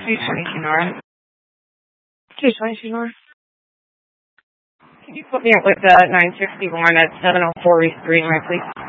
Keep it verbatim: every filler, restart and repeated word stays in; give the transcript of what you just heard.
two twenty-two North. two twenty-two North. Can you put me up with the nine sixty-one at seven oh four East Greenway, please?